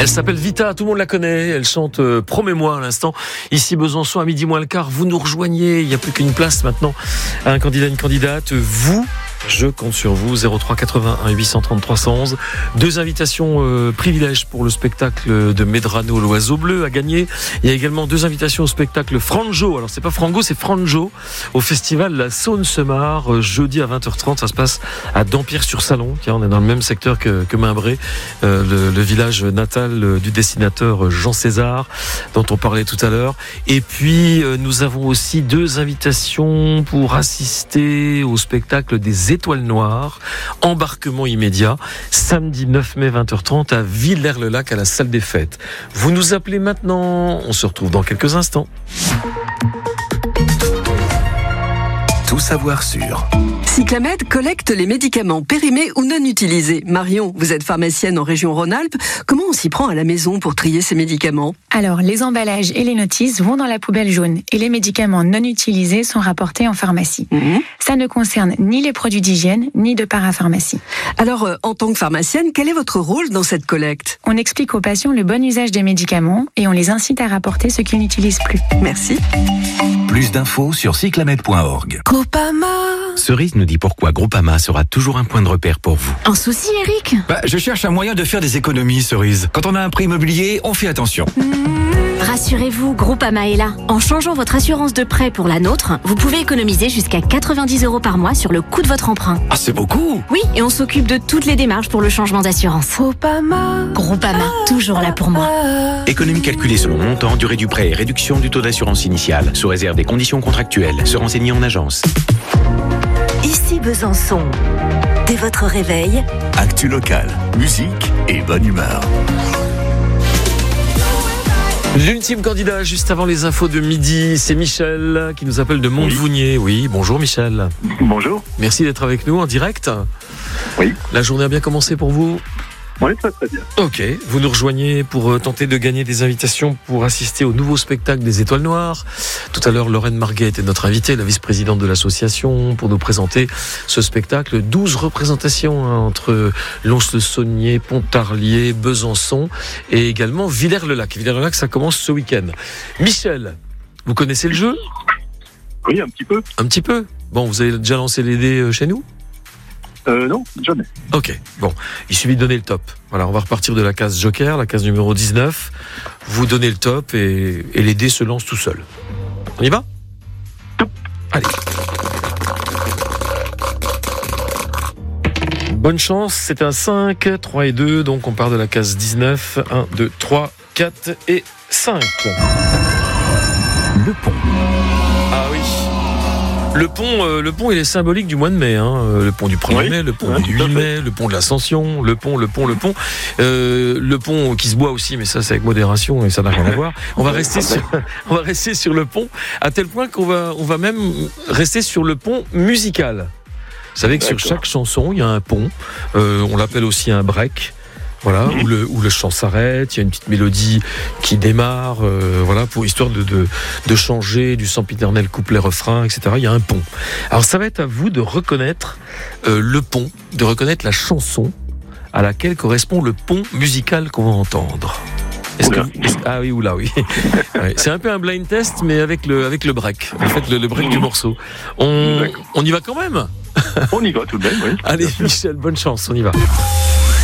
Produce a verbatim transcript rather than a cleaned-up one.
Elle s'appelle Vita, tout le monde la connaît. Elle chante euh, Promets-moi à l'instant. Ici Besançon, à midi moins le quart. Vous nous rejoignez. Il n'y a plus qu'une place maintenant à un candidat, une candidate. Vous, je compte sur vous. zéro trois quatre-vingt-un huit cent trente trois cent onze. Deux invitations euh, privilèges pour le spectacle de Medrano, l'oiseau bleu, à gagner. Il y a également deux invitations au spectacle Franjo. Alors c'est pas Frango, c'est Franjo au festival La Saône-Semard, euh, jeudi à vingt heures trente. Ça se passe à Dampierre-sur-Salon. Tiens, on est dans le même secteur que, que Mimbré, euh, le, le village natal euh, du dessinateur Jean César, dont on parlait tout à l'heure. Et puis euh, nous avons aussi deux invitations pour assister au spectacle des Étoiles Noires, embarquement immédiat, samedi neuf mai vingt heures trente à Villers-le-Lac à la salle des fêtes. Vous nous appelez maintenant, on se retrouve dans quelques instants. Tout savoir sur Cyclamed collecte les médicaments périmés ou non utilisés. Marion, vous êtes pharmacienne en région Rhône-Alpes. Comment on s'y prend à la maison pour trier ces médicaments ? Alors, les emballages et les notices vont dans la poubelle jaune et les médicaments non utilisés sont rapportés en pharmacie. Mmh. Ça ne concerne ni les produits d'hygiène, ni de parapharmacie. Alors, euh, en tant que pharmacienne, quel est votre rôle dans cette collecte ? On explique aux patients le bon usage des médicaments et on les incite à rapporter ce qu'ils n'utilisent plus. Merci. Plus d'infos sur cyclamed point org. Groupama. Cerise nous dit pourquoi Groupama sera toujours un point de repère pour vous. Un souci, Eric ? Bah, je cherche un moyen de faire des économies, Cerise. Quand on a un prêt immobilier, on fait attention. Mmh. Rassurez-vous, Groupama est là. En changeant votre assurance de prêt pour la nôtre, vous pouvez économiser jusqu'à quatre-vingt-dix euros par mois sur le coût de votre emprunt. Ah, c'est beaucoup ! Oui, et on s'occupe de toutes les démarches pour le changement d'assurance. Groupama. Groupama, toujours là pour moi. Économie calculée selon montant, durée du prêt et réduction du taux d'assurance initiale, sous réserve des conditions contractuelles. Se renseigner en agence. Ici Besançon. Dès votre réveil, Actu locale, musique et bonne humeur. L'ultime candidat, juste avant les infos de midi, c'est Michel qui nous appelle de Montvounier. Oui, bonjour Michel. Bonjour. Merci d'être avec nous en direct. Oui. La journée a bien commencé pour vous ? Oui, très très bien. Ok, vous nous rejoignez pour tenter de gagner des invitations pour assister au nouveau spectacle des Étoiles Noires. Tout à l'heure, Lorraine Marguet était notre invitée, la vice-présidente de l'association, pour nous présenter ce spectacle. douze représentations hein, entre Lons-le-Saunier, Pontarlier, Besançon et également Villers-le-Lac. Villers-le-Lac, ça commence ce week-end. Michel, vous connaissez le jeu ? Oui, un petit peu. Un petit peu ? Bon, vous avez déjà lancé les dés chez nous ? Euh, non, jamais. Ok, bon, il suffit de donner le top. Voilà, on va repartir de la case Joker, la case numéro dix-neuf. Vous donnez le top et, et les dés se lancent tout seuls. On y va ? Top. Allez. Bonne chance, c'est un cinq, trois et deux, donc on part de la case dix-neuf. un, deux, trois, quatre et cinq. Le pont. Ah oui. Le pont, euh, le pont, il est symbolique du mois de mai. Hein. Le pont du premier oui, mai, le pont ouais, du huit mai, le pont de l'Ascension, le pont, le pont, le pont. Euh, le pont qui se boit aussi, mais ça c'est avec modération et ça n'a rien à voir. On va rester sur, on va rester sur le pont, à tel point qu'on va, on va même rester sur le pont musical. Vous savez que D'accord. sur chaque chanson, il y a un pont. Euh, on l'appelle aussi un break. Voilà, où le, où le chant s'arrête, il y a une petite mélodie qui démarre, euh, voilà, pour histoire de, de, de changer du sempiternel couplet-refrain, et cetera. Il y a un pont. Alors ça va être à vous de reconnaître euh, le pont, de reconnaître la chanson à laquelle correspond le pont musical qu'on va entendre. Est-ce que, est-ce, ah oui, oula, oui. Ouais, c'est un peu un blind test, mais avec le, avec le break. En fait, le, le break du morceau. On, on y va quand même ? On y va tout de même, oui. Allez, Michel, bonne chance, on y va.